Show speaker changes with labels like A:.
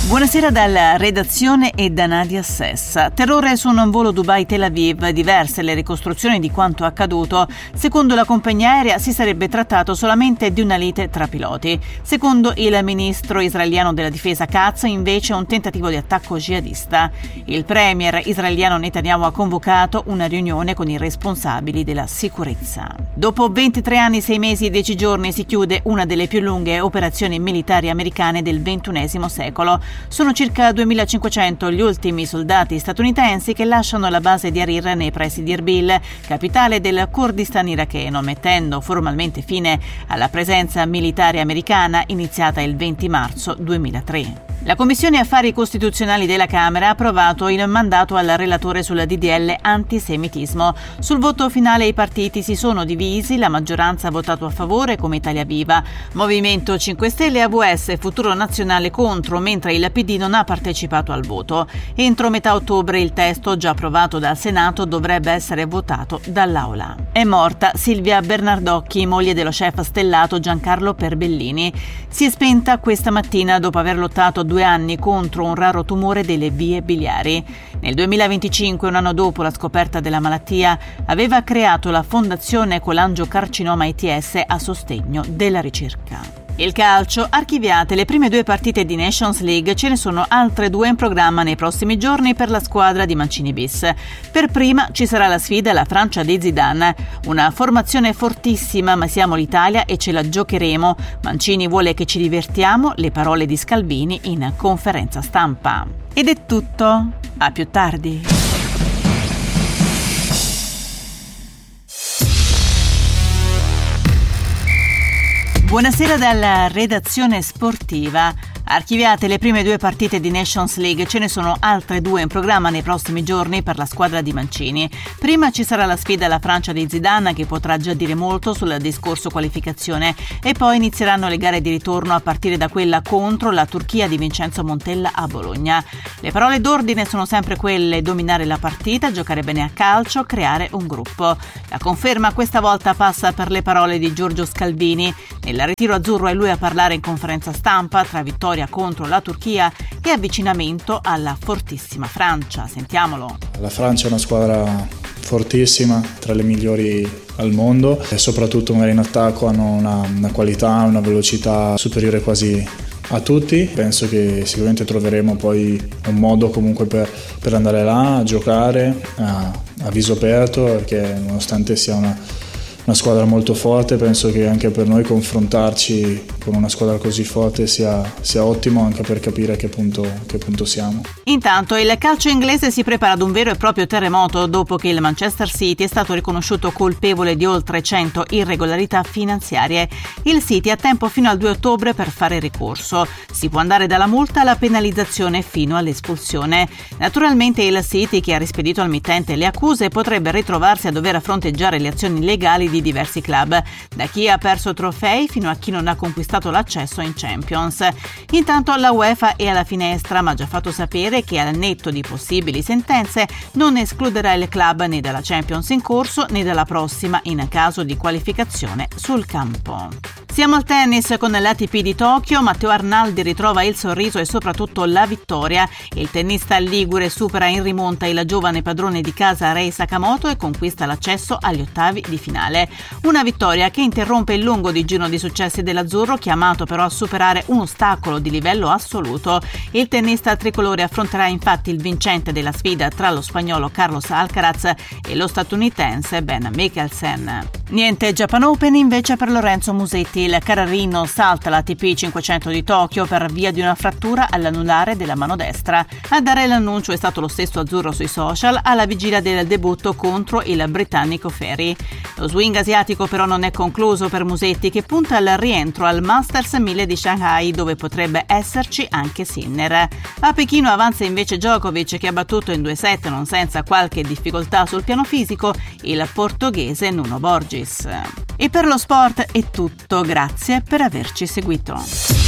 A: Buonasera dalla redazione e da Nadia Sessa. Terrore su un volo Dubai-Tel Aviv, diverse le ricostruzioni di quanto accaduto. Secondo la compagnia aerea si sarebbe trattato solamente di una lite tra piloti. Secondo il ministro israeliano della difesa Katz, invece, un tentativo di attacco jihadista. Il premier israeliano Netanyahu ha convocato una riunione con i responsabili della sicurezza. Dopo 23 anni, 6 mesi e 10 giorni si chiude una delle più lunghe operazioni militari americane del XXI secolo. Sono circa 2.500 gli ultimi soldati statunitensi che lasciano la base di Arir nei pressi di Erbil, capitale del Kurdistan iracheno, mettendo formalmente fine alla presenza militare americana iniziata il 20 marzo 2003. La Commissione Affari Costituzionali della Camera ha approvato il mandato al relatore sul DDL antisemitismo. Sul voto finale i partiti si sono divisi, la maggioranza ha votato a favore come Italia Viva, Movimento 5 Stelle e AVS e Futuro Nazionale contro, mentre il PD non ha partecipato al voto. Entro metà ottobre il testo, già approvato dal Senato, dovrebbe essere votato dall'Aula. È morta Silvia Bernardocchi, moglie dello chef stellato Giancarlo Perbellini. Si è spenta questa mattina dopo aver lottato 2 anni contro un raro tumore delle vie biliari. Nel 2025, un anno dopo la scoperta della malattia, aveva creato la Fondazione Colangiocarcinoma ITS a sostegno della ricerca. Il calcio, archiviate le prime 2 partite di Nations League, ce ne sono altre 2 in programma nei prossimi giorni per la squadra di Mancini bis. Per prima ci sarà la sfida alla Francia di Zidane, una formazione fortissima, ma siamo l'Italia e ce la giocheremo. Mancini vuole che ci divertiamo, le parole di Scalvini in conferenza stampa. Ed è tutto, a più tardi. Buonasera dalla redazione sportiva. Archiviate le prime 2 partite di Nations League, ce ne sono altre 2 in programma nei prossimi giorni per la squadra di Mancini. Prima ci sarà la sfida alla Francia di Zidane, che potrà già dire molto sul discorso qualificazione, e poi inizieranno le gare di ritorno a partire da quella contro la Turchia di Vincenzo Montella a Bologna. Le parole d'ordine sono sempre quelle: dominare la partita, giocare bene a calcio, creare un gruppo. La conferma questa volta passa per le parole di Giorgio Scalvini. Nel ritiro azzurro è lui a parlare in conferenza stampa tra vittoria contro la Turchia e avvicinamento alla fortissima Francia. Sentiamolo.
B: La Francia è una squadra fortissima, tra le migliori al mondo, e soprattutto magari in attacco hanno una qualità, una velocità superiore quasi a tutti. Penso che sicuramente troveremo poi un modo comunque per andare là a giocare a viso aperto, perché nonostante sia una squadra molto forte, penso che anche per noi confrontarci con una squadra così forte sia ottimo, anche per capire a che punto siamo.
A: Intanto il calcio inglese si prepara ad un vero e proprio terremoto dopo che il Manchester City è stato riconosciuto colpevole di oltre 100 irregolarità finanziarie. Il City ha tempo fino al 2 ottobre per fare ricorso. Si può andare dalla multa alla penalizzazione fino all'espulsione. Naturalmente il City, che ha rispedito al mittente le accuse, potrebbe ritrovarsi a dover fronteggiare le azioni legali di diversi club, da chi ha perso trofei fino a chi non ha conquistato l'accesso in Champions. Intanto la UEFA è alla finestra, ma ha già fatto sapere che al netto di possibili sentenze non escluderà il club né dalla Champions in corso né dalla prossima in caso di qualificazione sul campo. Siamo al tennis con l'ATP di Tokyo. Matteo Arnaldi ritrova il sorriso e soprattutto la vittoria. Il tennista ligure supera in rimonta il giovane padrone di casa Rei Sakamoto e conquista l'accesso agli ottavi di finale. Una vittoria che interrompe il lungo digiuno di successi dell'azzurro, chiamato però a superare un ostacolo di livello assoluto. Il tennista tricolore affronterà infatti il vincente della sfida tra lo spagnolo Carlos Alcaraz e lo statunitense Ben Michelsen. Niente Japan Open invece per Lorenzo Musetti. Il carrarino salta l'ATP 500 di Tokyo per via di una frattura all'anulare della mano destra. A dare l'annuncio è stato lo stesso azzurro sui social alla vigilia del debutto contro il britannico Ferry. Lo swing asiatico però non è concluso per Musetti, che punta al rientro al Masters 1000 di Shanghai, dove potrebbe esserci anche Sinner. A Pechino avanza invece Djokovic, che ha battuto in 2 set non senza qualche difficoltà sul piano fisico il portoghese Nuno Borges. E per lo sport è tutto, grazie per averci seguito.